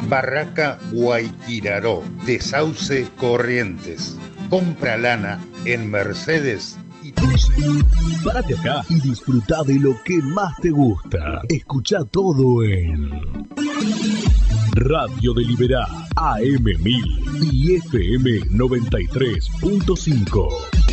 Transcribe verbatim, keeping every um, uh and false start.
Barraca Guayquiraró, de Sauce Corrientes. Compra lana en Mercedes y Tuce. Párate acá y disfruta de lo que más te gusta. Escucha todo en Radio de Liberá, A M mil y F M noventa y tres punto cinco.